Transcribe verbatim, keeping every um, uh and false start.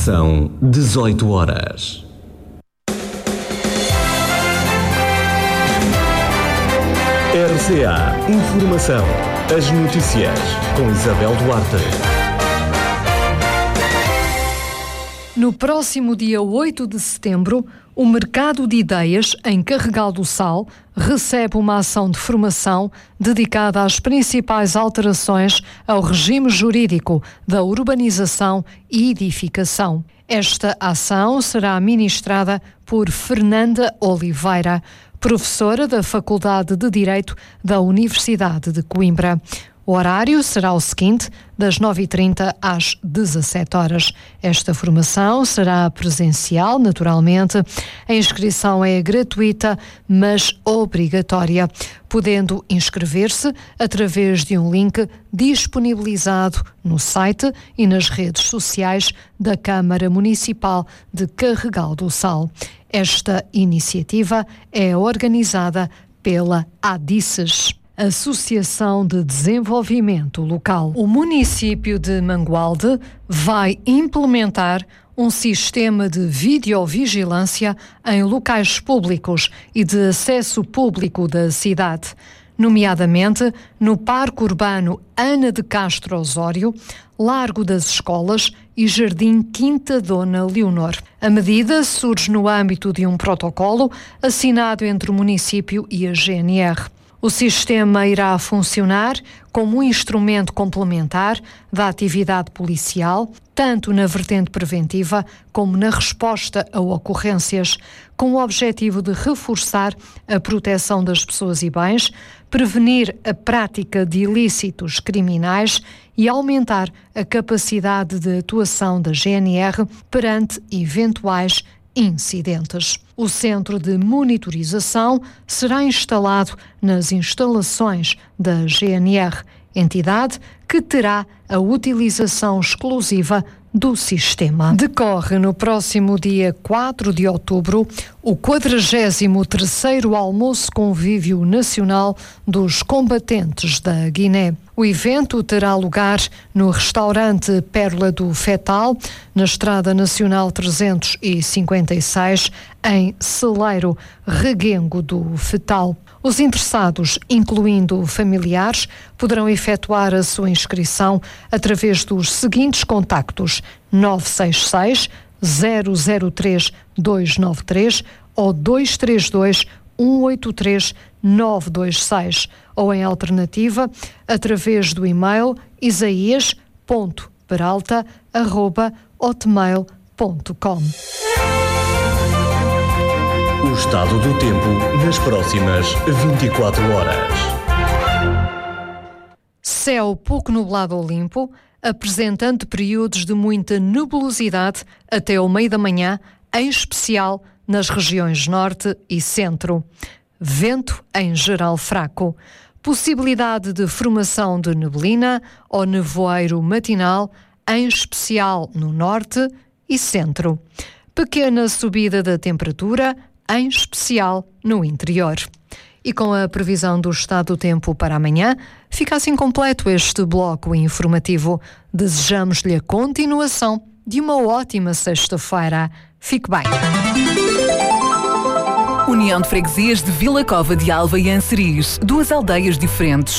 São dezoito horas. R C A Informação. As notícias com Isabel Duarte. No próximo dia oito de setembro, o Mercado de Ideias, em Carregal do Sal, recebe uma ação de formação dedicada às principais alterações ao regime jurídico da urbanização e edificação. Esta ação será ministrada por Fernanda Oliveira, professora da Faculdade de Direito da Universidade de Coimbra. O horário será o seguinte, das nove e trinta às dezassete horas. Esta formação será presencial, naturalmente. A inscrição é gratuita, mas obrigatória, podendo inscrever-se através de um link disponibilizado no site e nas redes sociais da Câmara Municipal de Carregal do Sal. Esta iniciativa é organizada pela ADICES, Associação de Desenvolvimento Local. O município de Mangualde vai implementar um sistema de videovigilância em locais públicos e de acesso público da cidade, nomeadamente no Parque Urbano Ana de Castro Osório, Largo das Escolas e Jardim Quinta Dona Leonor. A medida surge no âmbito de um protocolo assinado entre o município e a G N R. O sistema irá funcionar como um instrumento complementar da atividade policial, tanto na vertente preventiva como na resposta a ocorrências, com o objetivo de reforçar a proteção das pessoas e bens, prevenir a prática de ilícitos criminais e aumentar a capacidade de atuação da G N R perante eventuais incidentes. O centro de monitorização será instalado nas instalações da G N R, entidade que terá a utilização exclusiva do sistema. Decorre no próximo dia quatro de outubro o quadragésimo terceiro Almoço Convívio Nacional dos Combatentes da Guiné. O evento terá lugar no restaurante Pérola do Fetal, na Estrada Nacional trezentos e cinquenta e seis, em Celeiro, Reguengo do Fetal. Os interessados, incluindo familiares, poderão efetuar a sua inscrição através dos seguintes contactos: nove seis seis, zero zero três, dois nove três ou dois três dois, um oito três, nove dois seis, ou em alternativa, através do e-mail isaias ponto peralta arroba hotmail ponto com. O estado do tempo nas próximas vinte e quatro horas. Céu pouco nublado ou limpo, apresentando períodos de muita nebulosidade até ao meio da manhã, em especial nas regiões norte e centro. Vento em geral fraco. Possibilidade de formação de neblina ou nevoeiro matinal, em especial no norte e centro. Pequena subida da temperatura, em especial no interior. E com a previsão do estado do tempo para amanhã, fica assim completo este bloco informativo. Desejamos-lhe a continuação de uma ótima sexta-feira. Fique bem. União de Freguesias de Vila Cova de Alva e Anceris, duas aldeias diferentes,